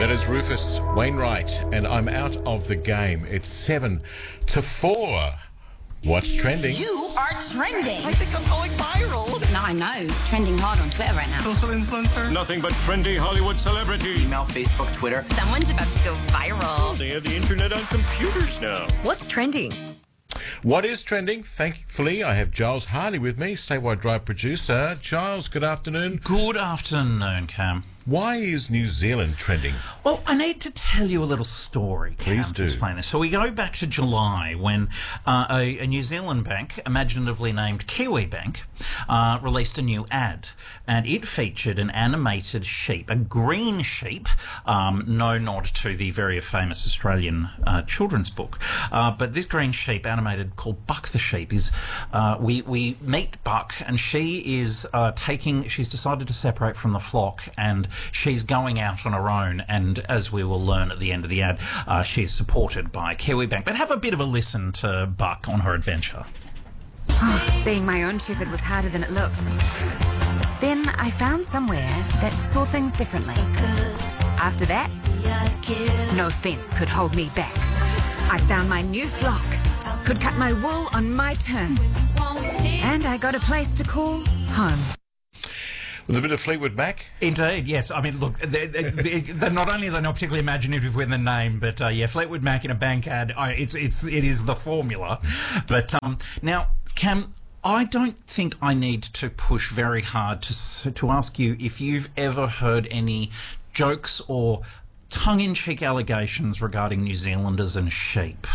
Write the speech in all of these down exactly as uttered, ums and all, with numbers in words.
That is Rufus Wainwright, and I'm out of the game. It's seven to four. What's trending? You are trending. I think I'm going viral. No, I know. Trending hard on Twitter right now. Social influencer. Nothing but trendy Hollywood celebrity. Email, Facebook, Twitter. Someone's about to go viral. They have the internet on computers now. What's trending? What is trending? Thankfully, I have Giles Hardy with me, Statewide Drive producer. Giles, good afternoon. Good afternoon, Cam. Why is New Zealand trending? Well, I need to tell you a little story, Cam, Please to do. explain this. So we go back to July when uh, a, a New Zealand bank, imaginatively named Kiwi Bank, uh, released a new ad. And it featured an animated sheep, a green sheep, um, no nod to the very famous Australian uh, children's book. Uh, but this green sheep, animated, called Buck the Sheep, is uh, we, we meet Buck, and she is uh, taking, she's decided to separate from the flock, and she's going out on her own, and as we will learn at the end of the ad, uh, she's supported by Kiwi Bank. But have a bit of a listen to Buck on her adventure. Oh, being my own shepherd was harder than it looks. Then I found somewhere that saw things differently. After that, no fence could hold me back. I found my new flock, could cut my wool on my terms, and I got a place to call home. With a bit of Fleetwood Mac? Indeed, yes. I mean, look, they're, they're, they're not only are they not particularly imaginative with the name, but uh, yeah, Fleetwood Mac in a bank ad, I, it's it's it is the formula. But um, now, Cam, I don't think I need to push very hard to to ask you if you've ever heard any jokes or tongue-in-cheek allegations regarding New Zealanders and sheep.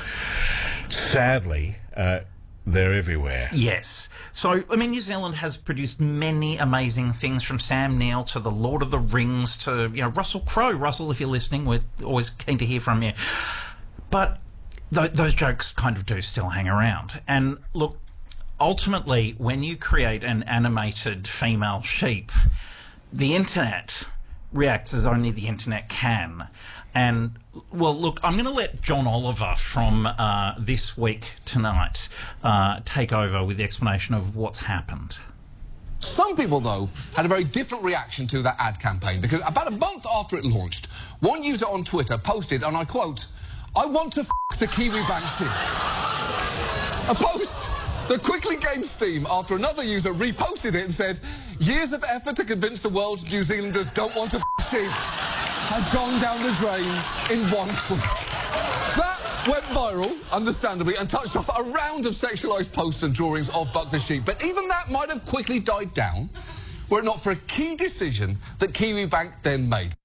Sadly, uh, they're everywhere. Yes. So, I mean, New Zealand has produced many amazing things, from Sam Neill to The Lord of the Rings to, you know, Russell Crowe. Russell, if you're listening, we're always keen to hear from you. But th- those jokes kind of do still hang around. And look, ultimately, when you create an animated female sheep, the internet reacts as only the internet can. And, well, look, I'm going to let John Oliver from uh, This Week Tonight uh, take over with the explanation of what's happened. Some people, though, had a very different reaction to that ad campaign, because about a month after it launched, one user on Twitter posted, and I quote, "I want to f*** the Kiwi Bank sheep." A post that quickly gained steam after another user reposted it and said, "Years of effort to convince the world New Zealanders don't want to f*** sheep has gone down the drain in one tweet." That went viral, understandably, and touched off a round of sexualised posts and drawings of Buck the sheep. But even that might have quickly died down were it not for a key decision that Kiwi Bank then made.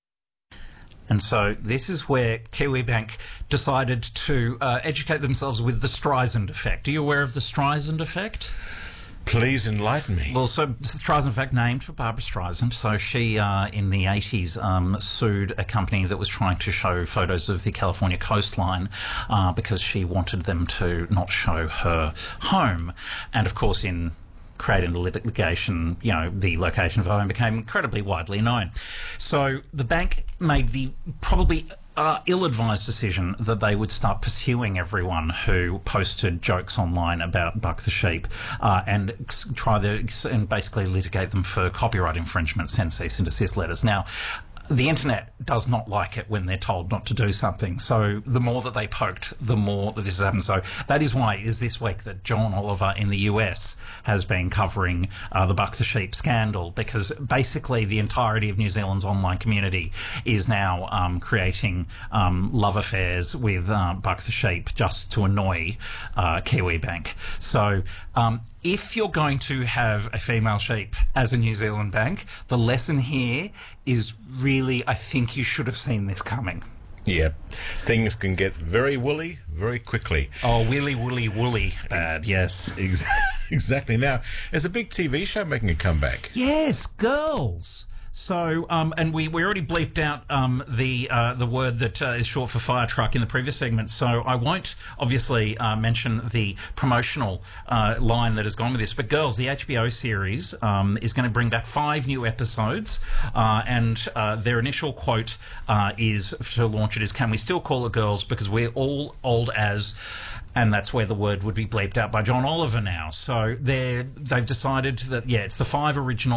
And so this is where Kiwi Bank decided to uh, educate themselves with the Streisand effect. Are you aware of the Streisand effect? Please enlighten me. Well, so Streisand, in fact, named for Barbara Streisand. So she, uh, in the eighties, um, sued a company that was trying to show photos of the California coastline uh, because she wanted them to not show her home. And, of course, in creating the litigation, you know, the location of her home became incredibly widely known. So the bank made the probably uh, ill-advised decision that they would start pursuing everyone who posted jokes online about Buck the sheep uh, and try to and basically litigate them for copyright infringement, send cease and desist letters. Now, the internet does not like it when they're told not to do something. So the more that they poked, the more that this has happened. So that is why it is this week that John Oliver in the U S has been covering uh, the Buck the Sheep scandal, because basically the entirety of New Zealand's online community is now um, creating um, love affairs with uh, Buck the Sheep just to annoy uh, Kiwi Bank. So um, if you're going to have a female sheep as a New Zealand bank, the lesson here is really, I think you should have seen this coming. Yeah, things can get very woolly very quickly. Oh, willy, woolly, woolly bad, yes. Ex- exactly. Now, there's a big T V show making a comeback. Yes, Girls. So, um, and we, we already bleeped out um, the uh, the word that uh, is short for fire truck in the previous segment, so I won't obviously uh, mention the promotional uh, line that has gone with this. But Girls, the H B O series, um, is going to bring back five new episodes, uh, and uh, their initial quote uh, is to launch it is, "Can we still call it Girls because we're all old as..." And that's where the word would be bleeped out by John Oliver now. So they're, they've decided that, yeah, it's the five original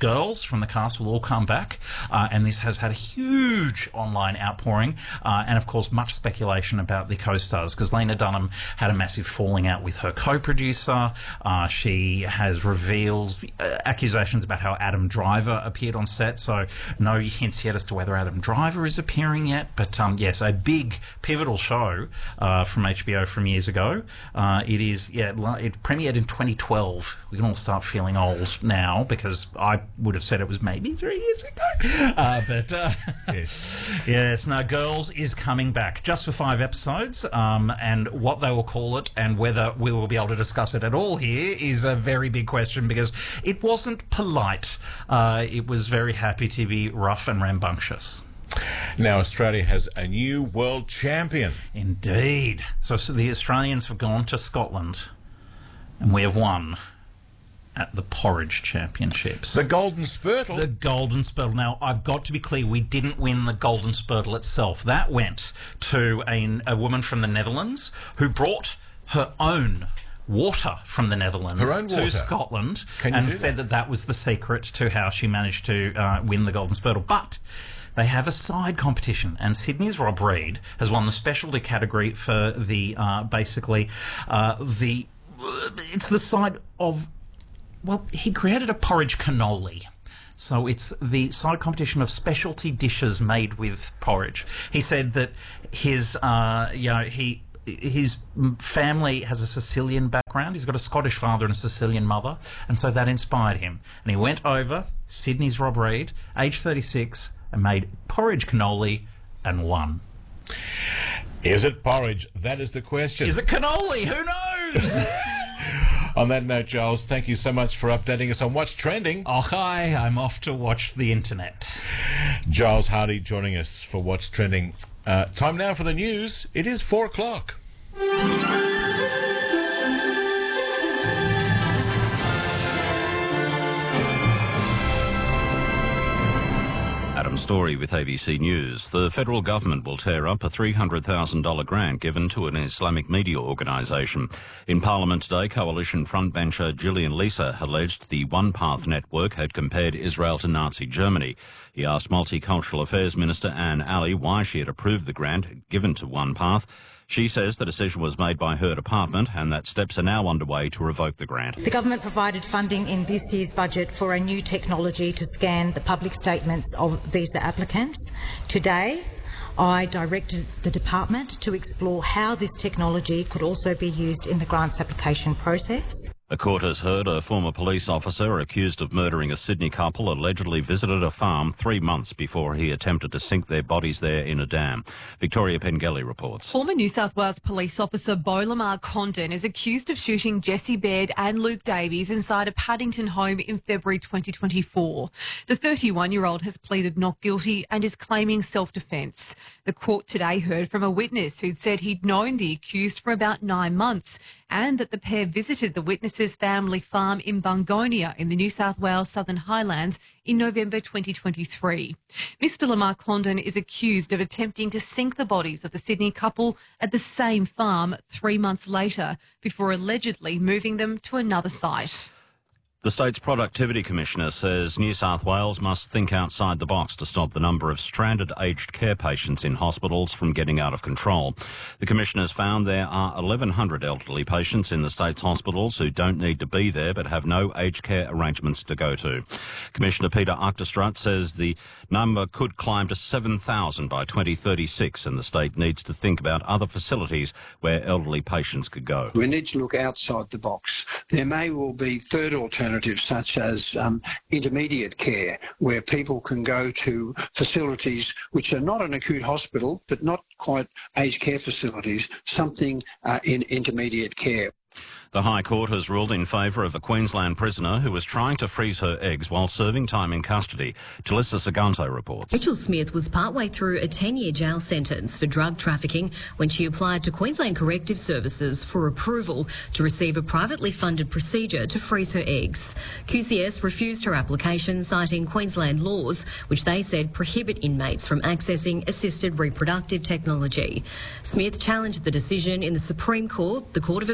girls from the cast will all come back, uh, and this has had a huge online outpouring, uh, and of course much speculation about the co-stars, because Lena Dunham had a massive falling out with her co-producer. Uh, she has revealed uh, accusations about how Adam Driver appeared on set, so no hints yet as to whether Adam Driver is appearing yet, but um, yes, a big pivotal show uh, from H B O from years ago. Uh, it is, yeah, it premiered in twenty twelve. We can all start feeling old now, because I would have said it was maybe three years ago. Uh, but uh, yes, yes, no, Girls is coming back just for five episodes, um, and what they will call it and whether we will be able to discuss it at all here is a very big question, because it wasn't polite. Uh, it was very happy to be rough and rambunctious. Now Australia has a new world champion. Indeed. So, so the Australians have gone to Scotland, and we have won at the Porridge Championships. The Golden Spurtle. The Golden Spurtle. Now, I've got to be clear, we didn't win the Golden Spurtle itself. That went to a, a woman from the Netherlands who brought her own water from the Netherlands Her own to water. Scotland, Can you and do said that? that that was the secret to how she managed to uh, win the Golden Spurtle. But they have a side competition, and Sydney's Rob Reid has won the specialty category for the, uh, basically, uh, the, uh, it's the side of, well, he created a porridge cannoli. So it's the side competition of specialty dishes made with porridge. He said that his, uh, you know, he... his family has a Sicilian background. He's got a Scottish father and a Sicilian mother, and so that inspired him. And he went over, Sydney's Rob Reid, age thirty-six, and made porridge cannoli and won. Is it porridge? That is the question. Is it cannoli? Who knows? On that note, Giles, thank you so much for updating us on what's trending. Oh, hi, I'm off to watch the internet. Giles Hardy joining us for what's trending. Uh, time now for the news. It is four o'clock. Adam Story with A B C News. The federal government will tear up a three hundred thousand dollars grant given to an Islamic media organisation. In Parliament today, Coalition frontbencher Gillian Lisa alleged the One Path network had compared Israel to Nazi Germany. He asked Multicultural Affairs Minister Anne Alley why she had approved the grant given to One Path. She says the decision was made by her department and that steps are now underway to revoke the grant. The government provided funding in this year's budget for a new technology to scan the public statements of visa applicants. Today, I directed the department to explore how this technology could also be used in the grants application process. A court has heard a former police officer accused of murdering a Sydney couple allegedly visited a farm three months before he attempted to sink their bodies there in a dam. Victoria Pengelly reports. Former New South Wales police officer Beau Lamar Condon is accused of shooting Jesse Baird and Luke Davies inside a Paddington home in February twenty twenty-four. The thirty-one-year-old has pleaded not guilty and is claiming self-defence. The court today heard from a witness who'd said he'd known the accused for about nine months and that the pair visited the witness's family farm in Bungonia in the New South Wales Southern Highlands in November twenty twenty-three. Mister Lamar Condon is accused of attempting to sink the bodies of the Sydney couple at the same farm three months later before allegedly moving them to another site. The state's Productivity Commissioner says New South Wales must think outside the box to stop the number of stranded aged care patients in hospitals from getting out of control. The Commissioner's found there are eleven hundred elderly patients in the state's hospitals who don't need to be there but have no aged care arrangements to go to. Commissioner Peter Achterstradt says the number could climb to seven thousand by twenty thirty-six and the state needs to think about other facilities where elderly patients could go. We need to look outside the box. There may well be third alternatives such as um, intermediate care, where people can go to facilities which are not an acute hospital but not quite aged care facilities, something uh, in intermediate care. The High Court has ruled in favour of a Queensland prisoner who was trying to freeze her eggs while serving time in custody. Talissa Saganto reports. Rachel Smith was partway through a ten-year jail sentence for drug trafficking when she applied to Queensland Corrective Services for approval to receive a privately funded procedure to freeze her eggs. Q C S refused her application, citing Queensland laws, which they said prohibit inmates from accessing assisted reproductive technology. Smith challenged the decision in the Supreme Court, the Court of Appeal,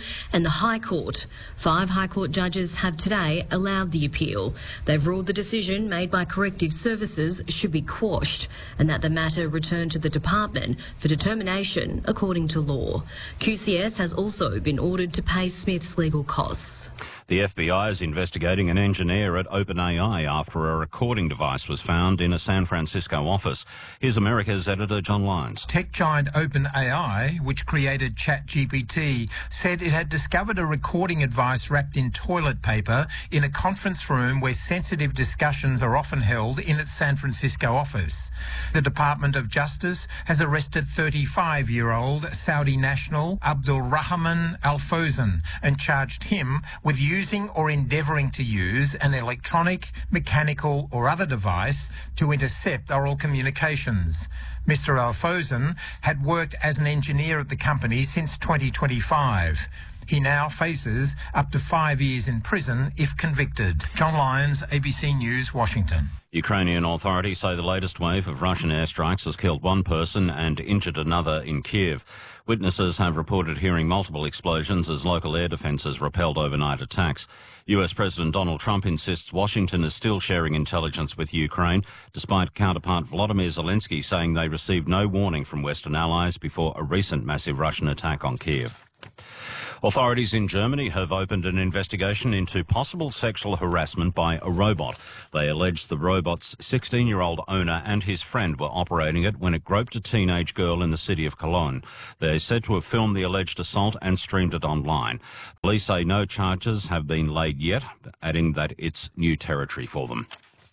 and the High Court. Five High Court judges have today allowed the appeal. They've ruled the decision made by Corrective Services should be quashed and that the matter return to the department for determination according to law. Q C S has also been ordered to pay Smith's legal costs. The F B I is investigating an engineer at OpenAI after a recording device was found in a San Francisco office. Here's America's editor, John Lyons. Tech giant OpenAI, which created ChatGPT, said it had discovered a recording device wrapped in toilet paper in a conference room where sensitive discussions are often held in its San Francisco office. The Department of Justice has arrested thirty-five-year-old Saudi national Abdul Rahman Al Fawzan and charged him with using or endeavouring to use an electronic, mechanical or other device to intercept oral communications. Mister Al Fawzan had worked as an engineer at the company since twenty twenty-five. He now faces up to five years in prison if convicted. John Lyons, A B C News, Washington. Ukrainian authorities say the latest wave of Russian airstrikes has killed one person and injured another in Kiev. Witnesses have reported hearing multiple explosions as local air defences repelled overnight attacks. U S President Donald Trump insists Washington is still sharing intelligence with Ukraine, despite counterpart Volodymyr Zelensky saying they received no warning from Western allies before a recent massive Russian attack on Kiev. Authorities in Germany have opened an investigation into possible sexual harassment by a robot. They allege the robot's sixteen-year-old owner and his friend were operating it when it groped a teenage girl in the city of Cologne. They're said to have filmed the alleged assault and streamed it online. Police say no charges have been laid yet, adding that it's new territory for them.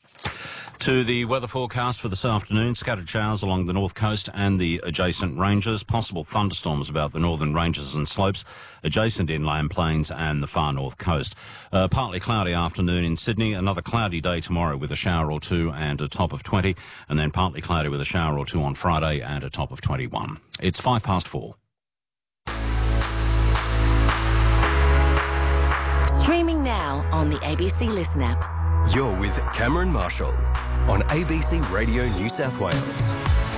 To the weather forecast for this afternoon, scattered showers along the north coast and the adjacent ranges, possible thunderstorms about the northern ranges and slopes, adjacent inland plains and the far north coast. Uh, partly cloudy afternoon in Sydney, another cloudy day tomorrow with a shower or two and a top of twenty, and then partly cloudy with a shower or two on Friday and a top of twenty-one. It's five past four. Streaming now on the A B C Listen app. You're with Cameron Marshall on A B C Radio New South Wales.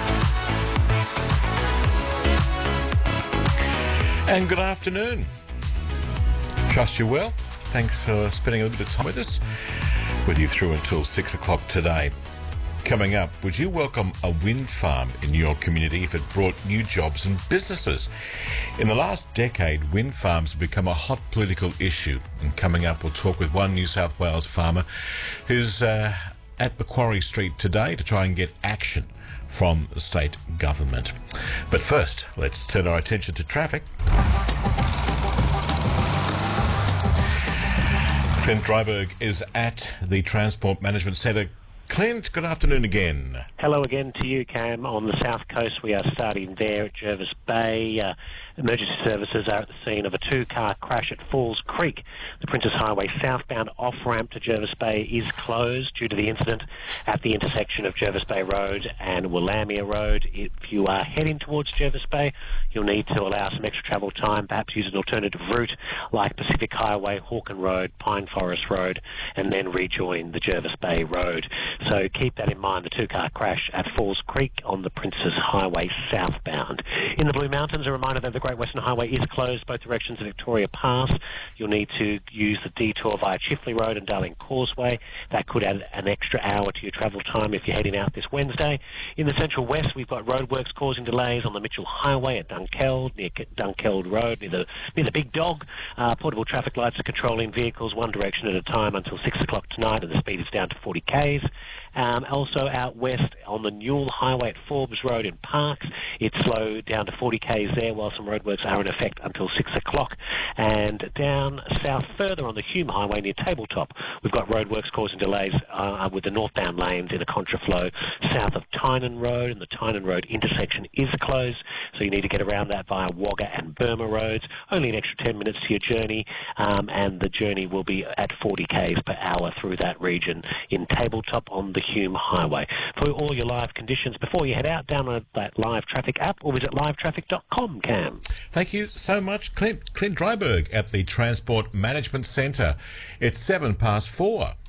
And good afternoon. Trust you're well. Thanks for spending a little bit of time with us. With you through until six o'clock today. Coming up, would you welcome a wind farm in your community if it brought new jobs and businesses? In the last decade, wind farms have become a hot political issue. And coming up, we'll talk with one New South Wales farmer who's uh, at Macquarie Street today to try and get action from the state government. But first, let's turn our attention to traffic. Clint Dryberg is at the Transport Management Centre. Clint, good afternoon again. Hello again to you, Cam. On the south coast, we are starting there at Jervis Bay. Uh, emergency services are at the scene of a two-car crash at Falls Creek. The Princess Highway southbound off-ramp to Jervis Bay is closed due to the incident at the intersection of Jervis Bay Road and Willamia Road. If you are heading towards Jervis Bay, you'll need to allow some extra travel time, perhaps use an alternative route like Pacific Highway, Hawken Road, Pine Forest Road, and then rejoin the Jervis Bay Road. So keep that in mind, the two-car crash at Falls Creek on the Princess Highway southbound. In the Blue Mountains, a reminder that the Great Western Highway is closed both directions of Victoria Pass. You'll need to use the detour via Chifley Road and Darling Causeway. That could add an extra hour to your travel time if you're heading out this Wednesday. In the Central West, we've got roadworks causing delays on the Mitchell Highway at Dunkeld, near Dunkeld Road, near the, near the Big Dog. Uh, portable traffic lights are controlling vehicles one direction at a time until six o'clock tonight, and the speed is down to forty kays. Um, also out west on the Newell Highway at Forbes Road in Parks, it's slow down to forty kays there while some roadworks are in effect until six o'clock. And down south further on the Hume Highway near Tabletop, we've got roadworks causing delays uh, with the northbound lanes in a contraflow south of Tynan Road, and the Tynan Road intersection is closed, so you need to get around that via Wagga and Burma Roads. Only an extra ten minutes to your journey, um, and the journey will be at forty kays per hour through that region in Tabletop on the Hume Highway. For all your live conditions, before you head out, download that Live Traffic app or visit live traffic dot com, Cam. Thank you so much, Clint. Clint Dryberg at the Transport Management Centre. It's seven past four.